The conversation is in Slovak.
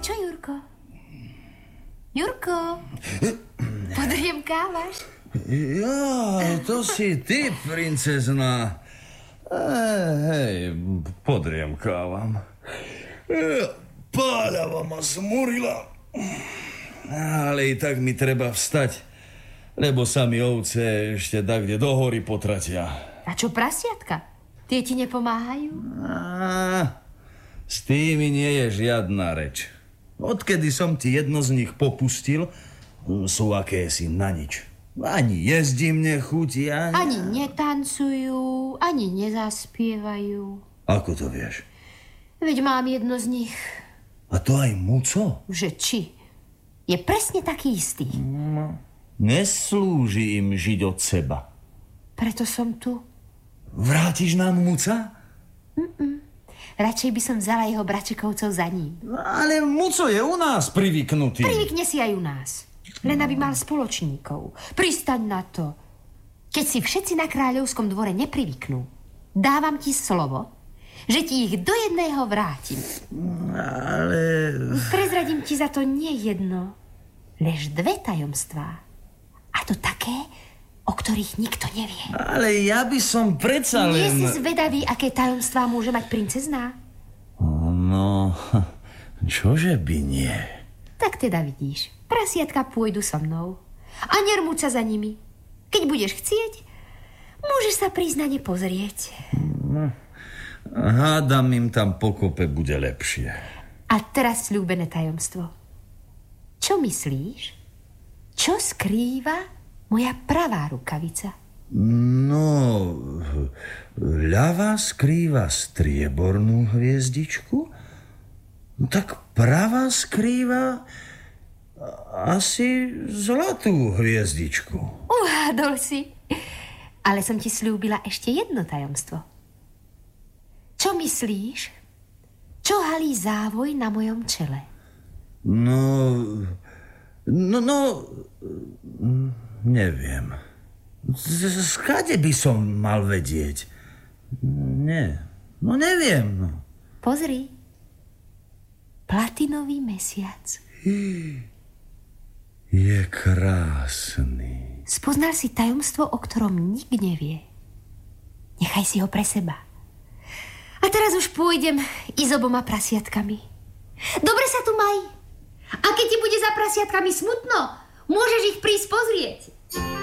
Čo, Jurko? Jurko? Podriemkávaš? Ja, to si ty, princezna. Hej, podriemkávam. Páľava ma zmurila. Ale i tak mi treba vstať, lebo sa mi ovce ešte dakde do hory potratia. A čo prasiatka? Tie ti nepomáhajú? S tými nie je žiadna reč. Odkedy som ti jedno z nich popustil, sú akési na nič. Ani jesť im nechutí, ani netancujú, ani nezaspievajú. Ako to vieš? Veď mám jedno z nich. A to aj Muco? Že či? Je presne taký istý. Neslúži im žiť od seba. Preto som tu. Vrátiš nám Muca? Radšej by som vzala jeho bračekovcov za ním. Ale Muco je u nás privyknutý. Privykne si aj u nás. Len aby mal spoločníkov. Pristaň na to. Keď si všetci na kráľovskom dvore neprivyknú, dávam ti slovo, že ti ich do jedného vrátim. Ale... Prezradím ti za to nie jedno, lež 2 tajomstvá. A to také, o ktorých nikto nevie. Ale ja by som predsa len... Nie si zvedavý, aké tajomstvá môže mať princezná? No, čože by nie? Tak teda vidíš, prasiatka pôjdu so mnou. A nermúť sa za nimi. Keď budeš chcieť, môžeš sa prísť na ne pozrieť. Hádam, im tam pokope bude lepšie. A teraz sľúbené tajomstvo. Čo myslíš? Čo skrýva moja pravá rukavica? No, ľavá skrýva striebornú hviezdičku, tak pravá skrýva asi zlatú hviezdičku. Uhádol si. Ale som ti sľúbila ešte jedno tajomstvo. Čo myslíš? Čo halí závoj na mojom čele? No, neviem. Skade by som mal vedieť? Neviem. Pozri. Platinový mesiac. Je krásny. Spoznal si tajomstvo, o ktorom nik nevie. Nechaj si ho pre seba. A teraz už pôjdem i s 2 prasiatkami. Dobre sa tu maj. A keď ti bude za prasiatkami smutno, môžeš ich prísť pozrieť.